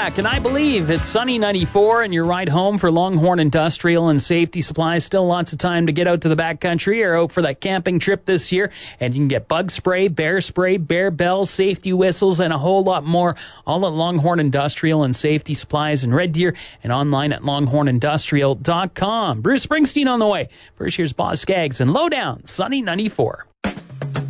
Back, and I believe it's sunny 94 and your ride home for Longhorn Industrial and Safety Supplies. Still lots of time to get out to the backcountry or out for that camping trip this year, and you can get bug spray, bear bells, safety whistles, and a whole lot more, all at Longhorn Industrial and Safety Supplies in Red Deer and online at longhornindustrial.com. Bruce Springsteen on the way. First, here's Boz Skaggs and Lowdown, sunny 94.